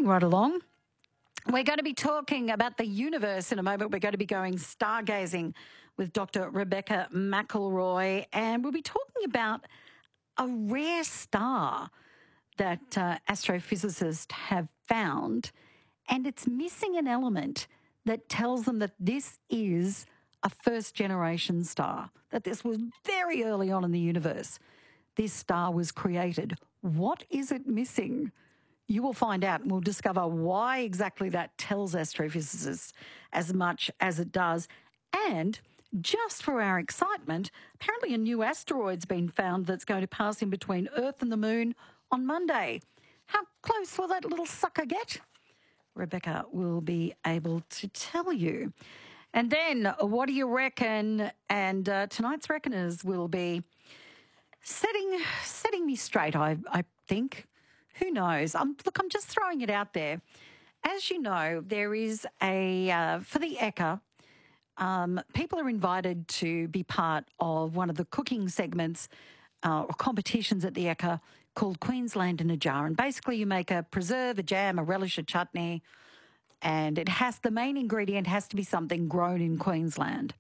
right along. We're going to be talking about the universe in a moment. We're going to be going stargazing with Dr. Rebecca McElroy, and we'll be talking about a rare star that astrophysicists have found, and it's missing an element that tells them that this is a first-generation star, that this was very early on in the universe. This star was created. What is it missing? You will find out, and we'll discover why exactly that tells astrophysicists as much as it does. And just for our excitement, apparently a new asteroid's been found that's going to pass in between Earth and the Moon on Monday. How close will that little sucker get? Rebecca will be able to tell you. And then, what do you reckon? And tonight's reckoners will be setting me straight, I think. Who knows? I'm just throwing it out there. As you know, there is for the Ekka, people are invited to be part of one of the cooking segments or competitions at the Ekka called Queensland in a Jar. And basically you make a preserve, a jam, a relish, a chutney, and the main ingredient has to be something grown in Queensland.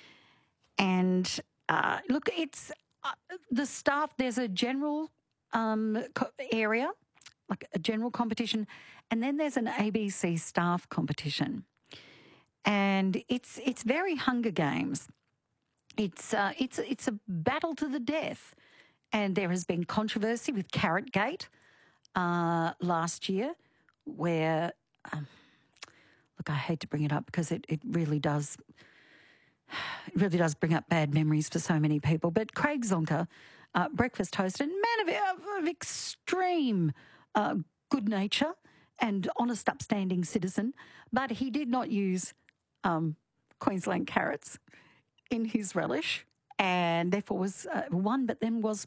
And look, it's the staff, there's a general area, like a general competition, and then there's an ABC staff competition. And it's very Hunger Games. It's a battle to the death. And there has been controversy with Carrot Gate last year where, look, I hate to bring it up because it really does bring up bad memories for so many people. But Craig Zonka, breakfast host and man of extreme good nature and honest, upstanding citizen, but he did not use Queensland carrots in his relish, and therefore was won, but then was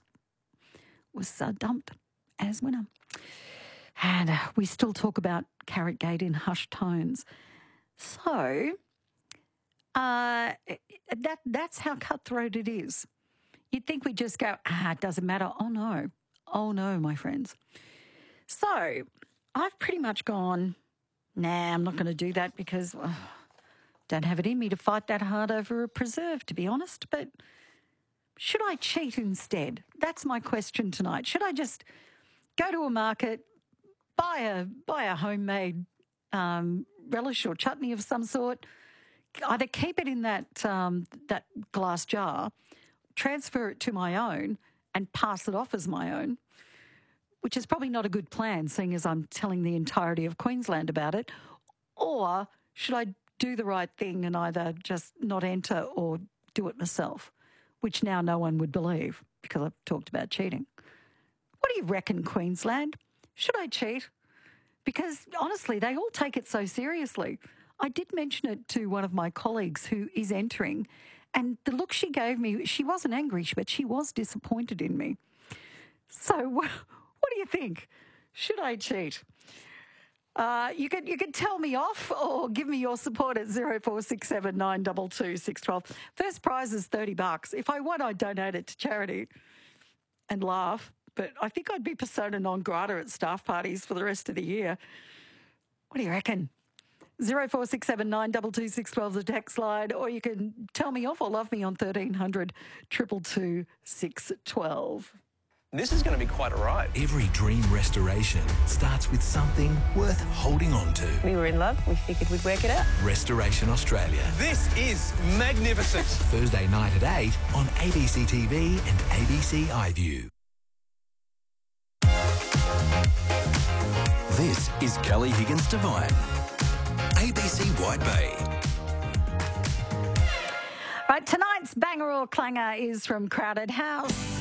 dumped as winner. And we still talk about Carrot Gate in hushed tones. So that's how cutthroat it is. You'd think we'd just go, it doesn't matter. Oh, no, my friends. So I've pretty much gone, nah, I'm not going to do that because don't have it in me to fight that hard over a preserve, to be honest. But should I cheat instead? That's my question tonight. Should I just go to a market, buy a homemade relish or chutney of some sort, either keep it in that glass jar, transfer it to my own and pass it off as my own, which is probably not a good plan, seeing as I'm telling the entirety of Queensland about it, or should I do the right thing and either just not enter or do it myself, which now no one would believe because I've talked about cheating. What do you reckon, Queensland? Should I cheat? Because honestly, they all take it so seriously. I did mention it to one of my colleagues who is entering, and the look she gave me, she wasn't angry, but she was disappointed in me. So what do you think? Should I cheat? You can tell me off or give me your support at 0467 922 612. First prize is $30. If I won, I'd donate it to charity and laugh. But I think I'd be persona non grata at staff parties for the rest of the year. What do you reckon? 0467 922 612 the text line, or you can tell me off or love me on 1300 222 612. This is going to be quite a ride. Every dream restoration starts with something worth holding on to. We were in love. We figured we'd work it out. Restoration Australia. This is magnificent. Thursday night at 8 on ABC TV and ABC iView. This is Kelly Higgins Devine. ABC White Bay. Right, tonight's banger or clanger is from Crowded House.